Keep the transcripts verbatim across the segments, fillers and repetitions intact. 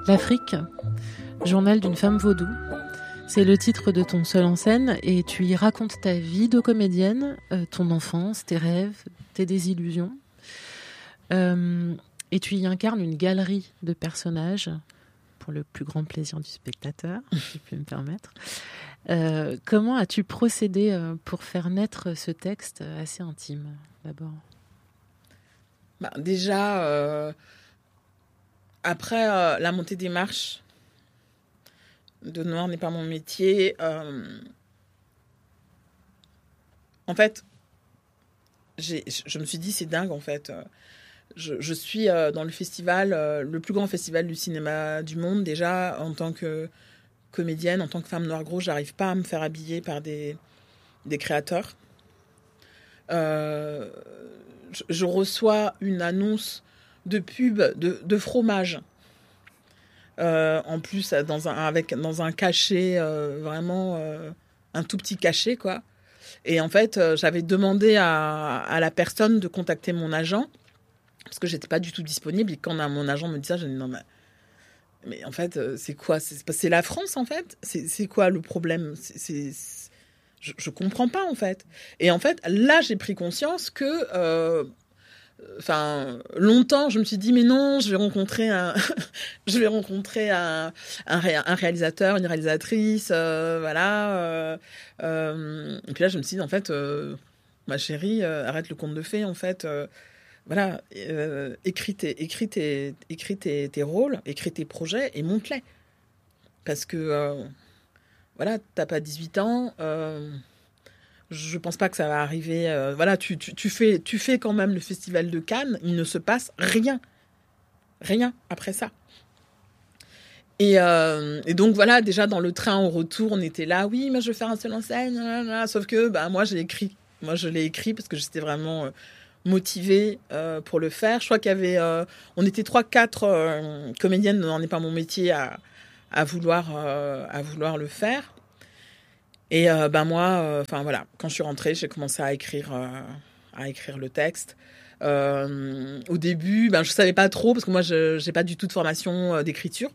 L'Afrique, journal d'une femme vaudou. C'est le titre de ton seul en scène et tu y racontes ta vie de comédienne, euh, ton enfance, tes rêves, tes désillusions. Euh, et tu y incarnes une galerie de personnages pour le plus grand plaisir du spectateur, si je puis me permettre. Euh, comment as-tu procédé pour faire naître ce texte assez intime, d'abord ? Bah, déjà, euh, après euh, la montée des marches de Noir n'est pas mon métier, euh, en fait, j'ai, je me suis dit, c'est dingue, en fait. Je, je suis euh, dans le festival, euh, le plus grand festival du cinéma du monde, déjà, en tant que comédienne, en tant que femme noire gros, j'arrive pas à me faire habiller par des, des créateurs. Euh, je, je reçois une annonce de pub de, de fromage. Euh, en plus, dans un, avec, dans un cachet, euh, vraiment euh, un tout petit cachet, quoi. Et en fait, euh, j'avais demandé à, à la personne de contacter mon agent, parce que j'étais pas du tout disponible. Et quand mon agent me dit ça, je me dis non, mais, mais en fait, c'est quoi ? C'est, c'est la France, en fait ? C'est, c'est quoi le problème ? c'est, c'est, c'est, je, je comprends pas, en fait. Et en fait, là, j'ai pris conscience que... Euh, Enfin, longtemps, je me suis dit, mais non, je vais rencontrer un, je vais rencontrer un, un, ré, un réalisateur, une réalisatrice, euh, voilà. Euh, euh, et puis là, je me suis dit, en fait, euh, ma chérie, euh, arrête le conte de fées, en fait. Euh, voilà, euh, écris, tes, écris, tes, écris tes, tes rôles, écris tes projets et monte-les. Parce que, euh, voilà, t'as pas dix-huit ans... Euh, je pense pas que ça va arriver. Euh, voilà, tu, tu, tu, fais, tu fais quand même le festival de Cannes. Il ne se passe rien. Rien après ça. Et, euh, et donc, voilà, déjà dans le train au retour, on était là. Oui, moi, je vais faire un seul en scène. Blablabla. Sauf que bah, moi, j'ai écrit. Moi, je l'ai écrit parce que j'étais vraiment euh, motivée euh, pour le faire. Je crois qu'il y avait... Euh, on était trois, quatre euh, comédiennes, n'en est pas mon métier, à, à, vouloir, euh, à vouloir le faire. Et euh, ben moi, enfin euh, voilà, quand je suis rentrée, j'ai commencé à écrire, euh, à écrire le texte. Euh, au début, ben je savais pas trop parce que moi, je j'ai pas du tout de formation euh, d'écriture.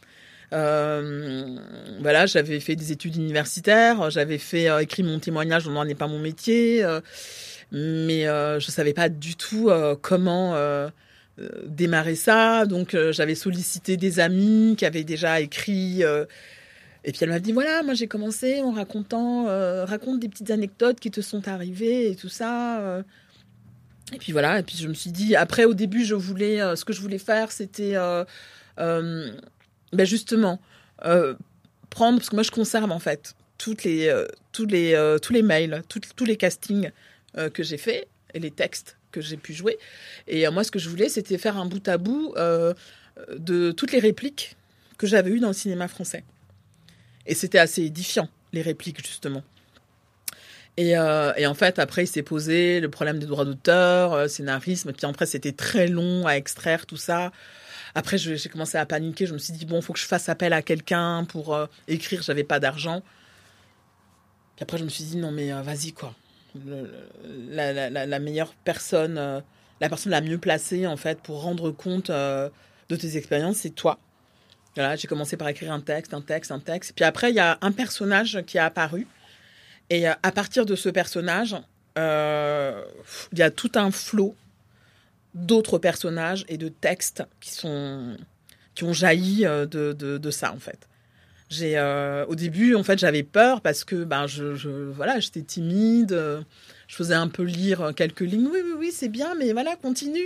Euh, voilà, j'avais fait des études universitaires, j'avais fait euh, écrit mon témoignage, on n'en est pas mon métier, euh, mais euh, je savais pas du tout euh, comment euh, euh, démarrer ça. Donc euh, j'avais sollicité des amis qui avaient déjà écrit. Euh, Et puis elle m'a dit, voilà, moi j'ai commencé en racontant, euh, raconte des petites anecdotes qui te sont arrivées et tout ça. Euh. Et puis voilà, et puis je me suis dit, après au début, je voulais, euh, ce que je voulais faire, c'était euh, euh, ben justement euh, prendre, parce que moi je conserve en fait toutes les, euh, tous, les, euh, tous les mails, tout, tous les castings euh, que j'ai faits et les textes que j'ai pu jouer. Et euh, moi ce que je voulais, c'était faire un bout à bout euh, de toutes les répliques que j'avais eues dans le cinéma français. Et c'était assez édifiant, les répliques, justement. Et, euh, et en fait, après, il s'est posé le problème des droits d'auteur, euh, scénarisme. Puis après, c'était très long à extraire, tout ça. Après, je, j'ai commencé à paniquer. Je me suis dit, bon, il faut que je fasse appel à quelqu'un pour euh, écrire. J'avais pas d'argent. Puis après, je me suis dit, non, mais euh, vas-y, quoi. Le, la, la, la, la meilleure personne, euh, la personne la mieux placée, en fait, pour rendre compte euh, de tes expériences, c'est toi. Voilà, j'ai commencé par écrire un texte, un texte, un texte. Puis après, il y a un personnage qui a apparu. Et à partir de ce personnage, euh, il y a tout un flot d'autres personnages et de textes qui, sont, qui ont jailli de, de, de ça, en fait. J'ai, euh, au début, en fait, j'avais peur parce que ben, je, je, voilà, j'étais timide. Je faisais un peu lire quelques lignes. Oui, oui, oui, c'est bien, mais voilà, continue.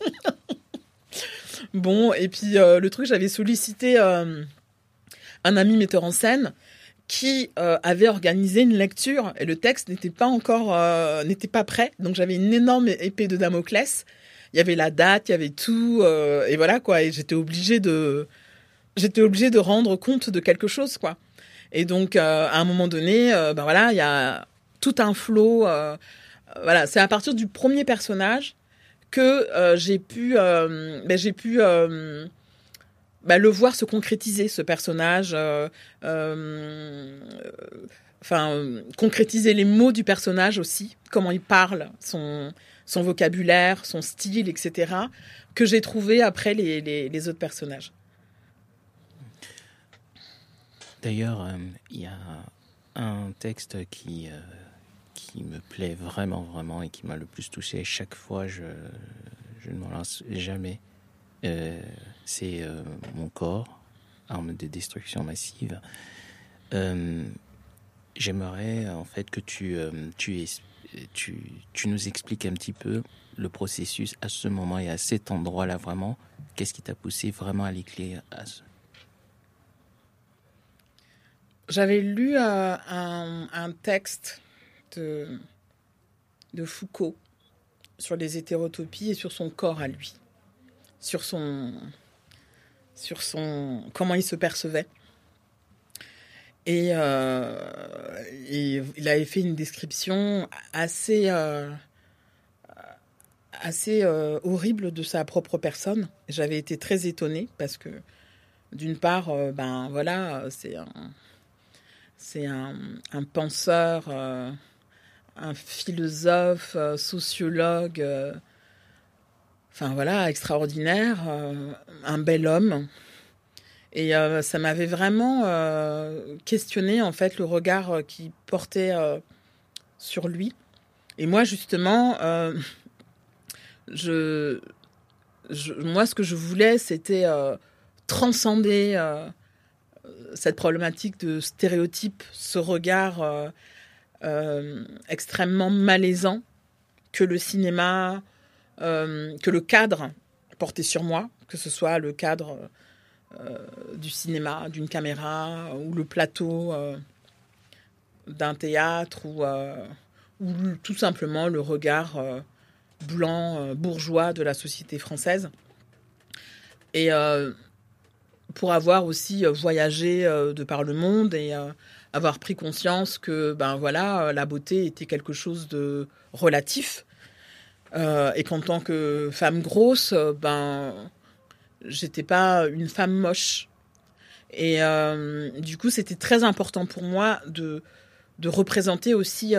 Bon, et puis euh, le truc, j'avais sollicité euh, un ami metteur en scène qui euh, avait organisé une lecture et le texte n'était pas encore euh, n'était pas prêt, donc j'avais une énorme épée de Damoclès. Il y avait la date, il y avait tout, euh, et voilà quoi. Et j'étais obligée de j'étais obligée de rendre compte de quelque chose quoi. Et donc euh, à un moment donné, euh, ben voilà, il y a tout un flot. Euh, voilà, c'est à partir du premier personnage que euh, j'ai pu, euh, ben, j'ai pu euh, ben, le voir se concrétiser, ce personnage. Euh, euh, enfin, euh, concrétiser les mots du personnage aussi, comment il parle, son, son vocabulaire, son style, et cetera, que j'ai trouvé après les, les, les autres personnages. D'ailleurs, il euh, y a un texte qui, euh, qui me plaît vraiment, vraiment et qui m'a le plus touché. Chaque fois, je, je ne m'en lasse jamais. Euh, c'est euh, Mon corps, arme de destruction massive. Euh, j'aimerais en fait que tu, euh, tu, tu, tu nous expliques un petit peu le processus à ce moment et à cet endroit-là vraiment. Qu'est-ce qui t'a poussé vraiment à l'écrire à ce... J'avais lu euh, un, un texte de, de Foucault sur les hétérotopies et sur son corps à lui, sur son, sur son comment il se percevait. Et, euh, et il avait fait une description assez, euh, assez euh, horrible de sa propre personne. J'avais été très étonnée parce que, d'une part, euh, ben voilà, c'est un C'est un, un penseur, euh, un philosophe, euh, sociologue, euh, enfin voilà, extraordinaire, euh, un bel homme. Et euh, ça m'avait vraiment euh, questionné en fait le regard euh, qu'il portait euh, sur lui. Et moi justement, euh, je, je, moi ce que je voulais, c'était euh, transcender euh, cette problématique de stéréotype, ce regard euh, euh, extrêmement malaisant que le cinéma, euh, que le cadre portait sur moi, que ce soit le cadre euh, du cinéma, d'une caméra, ou le plateau euh, d'un théâtre, ou, euh, ou tout simplement le regard euh, blanc, euh, bourgeois de la société française. Et euh, pour avoir aussi voyagé euh, de par le monde et euh, avoir pris conscience que ben voilà, la beauté était quelque chose de relatif euh, et qu'en tant que femme grosse, ben j'étais pas une femme moche. Et euh, du coup, c'était très important pour moi de de représenter aussi